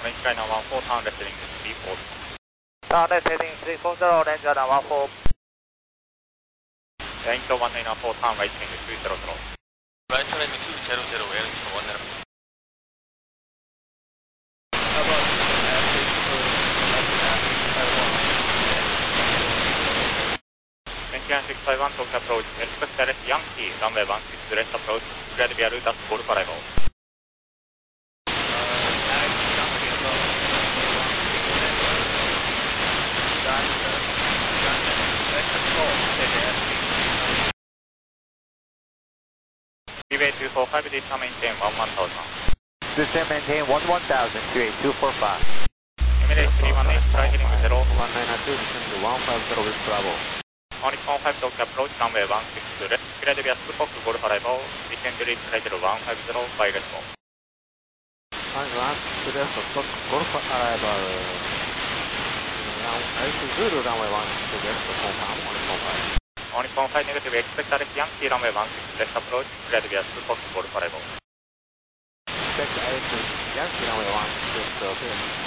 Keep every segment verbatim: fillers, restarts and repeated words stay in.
Orange Liner one four, turn left heading three four. Turn left heading three four zero, Orange Liner one four. Airintron one nine four, turn right heading two zero zero. Right heading two zero zero, Airintron one nine four. Twenty-one six five one, talk approach, expect direct Yankee, runway one six, direct approach, clear to be route as Golf arrival. Freeway two four five, descend maintain one one thousand. Descend maintain one one thousand, Q A two four five. Emirates three one eight, fly heading zero. one nine two, descend to one five zero with Bravo. Onyx one five, talk approach, runway one six, left, clear to be a Spock Golf arrival, descend to reach flight one five zero, by response. one six, left, Spock Golf arrival. Zulu runway one six, left, confirm, Onyx one five. Onyx one five, negative, expect direct Yankee, runway one six, left approach, clear to be a Spock Golf arrival. Expect Yankee, runway one six, left,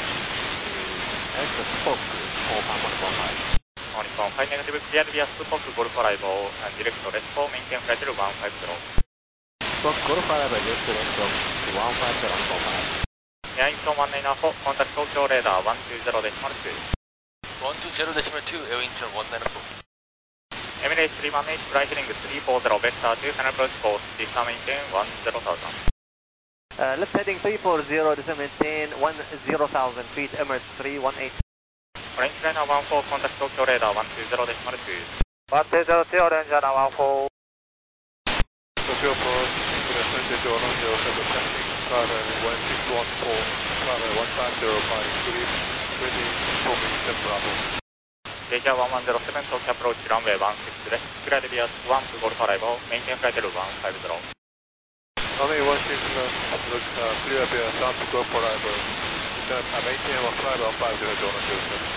exit Spock, confirm, Onyx one five. Onyx one five, negative, clear to be a Spock Golf arrival, and direct rest for maintain flight one five zero. Spock Golf arrival, direct rest to one five zero, Onyx one five. Airintron one nine four, contact Tokyo radar one two zero decimal two. one two zero decimal two, Airintron one nine four. Emirates three one eight, fly heading three four zero, vector two, final approach course, descend maintain one zero thousand. Uh, left heading three four zero, descend maintain one zero thousand feet, Emirates three one eight. Orange Liner one four, contact Tokyo radar one two zero decimal two. one two zero two, Orange Liner one four. Tokyo approach, descended to one zero seven, passing, Carter one six one four, Carter one five zero five, three, ready, formation Bravo. Asia one one zero seven, Tokyo approach, runway one six, left, clear to be a one to Golf arrival, maintain flight one five zero. Runway one six left, approach, uh, clear to be a one to Golf arrival, then uh, maintain one flight one five zero to one zero seven.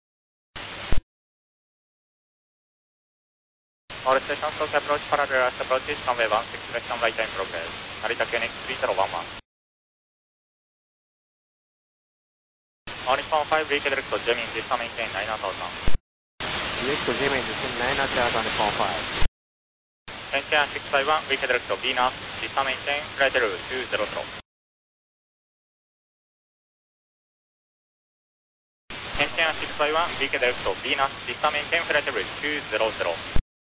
All stations, Tokyo approach, parallel last approaches, runway one six, left and right in progress. Narita K N X three zero one one. Onyx one five, weak direct to Gemini, descend maintain nine thousand. Direct to Gemini, descend nine thousand, Onyx one five. Engineer six five one, weak direct to Venus, descend maintain flight level two zero zero. Engineer six five one, weak direct to Venus, descend maintain flight level two zero zero.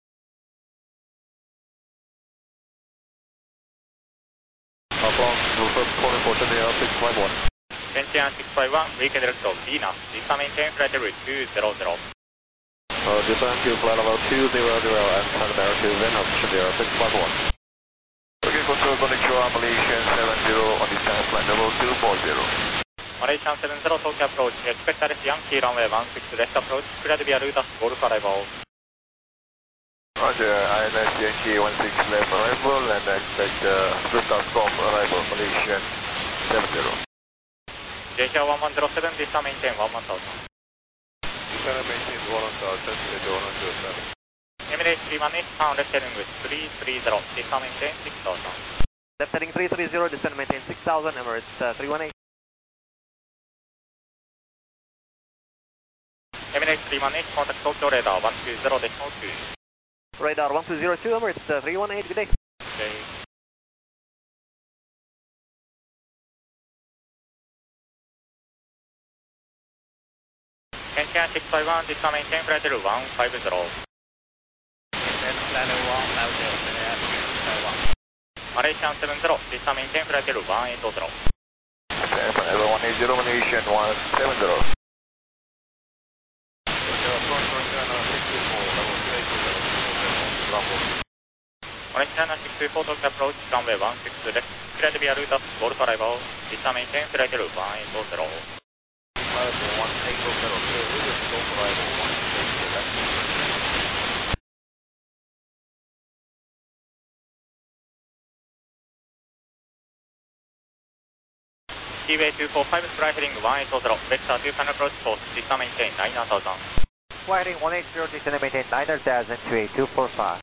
six five one. Engineer six five one, weak direct to Venus, descend maintain flight level two zero zero. Uh, descend to flight level two zero zero and turn there to Venus, zero six five one. Okay, control konnichiwa, Malaysian seven zero on descent flight level two four zero. Malaysian seven zero, Tokyo approach, expect direct Yankee, runway one six, left approach, clear to be a route as Golf arrival. Roger, I N S Yankee one six left arrival and expect uh, Lucas Golf arrival, Malaysian seven zero. Asia one one zero seven, descend maintain one one thousand. Descend maintain one thousand to one zero seven. Emirates three one eight, turn left heading three three zero, descend maintain six thousand. Left heading three three zero, descend maintain six thousand, Emirates uh, three one eight. Emirates three one eight, contact Tokyo radar one two zero decimal two. Radar one two zero two, Emirates uh, three one eight, good day. Okay. Engineer six five one, descend maintain flight level one five zero. Malaysian seven zero, descend maintain flight level one eight zero. one eight zero, Malaysian one seven zero. Orange Liner six two four, Tokyo approach, runway one six, left, clear to be a route as Golf arrival, descend maintain flight level one eight zero. one eight zero, clear route as Golf arrival, one eight zero. Seaway two four five, fly heading one eight zero, vector two, final approach course, descend maintain nine thousand. Fly heading one eight zero, descend maintain nine thousand, Q A two four five.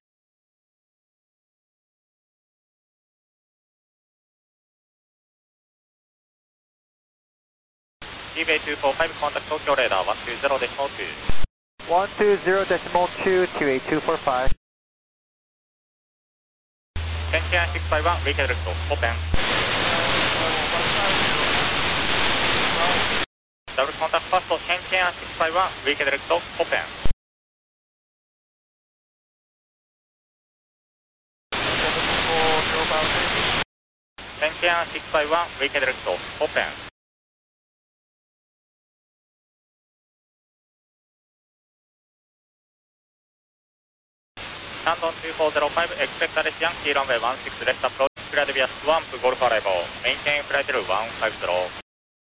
T B A two four five, contact Tokyo radar one two zero decimal two. one two zero decimal two, T B A two four five. Tenchian six five one, redirect, open. Double contact first, Tenchian six five one, redirect, open. Tenchian six five one, redirect, open. Shandong two four zero five, expect Alessian, key runway one six, left approach, cleared via swamp, Golf arrival, maintain flight level one five zero.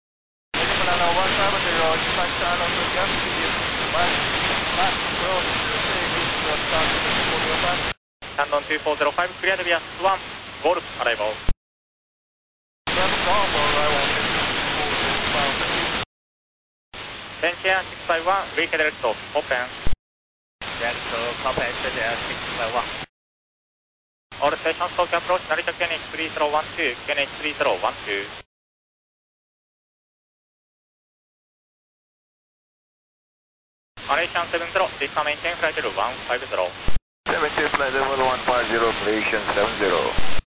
Shandong two four zero five, cleared via swamp, Golf arrival. Tenchian six five one, redirect, open. Yes, so copy, six five one. All stations, Tokyo approach, Narita K N H three zero one two, K N H three zero one two. Malaysian seven zero, this time maintain flight level one five zero. seven two, flight level one five zero, Malaysian seven zero.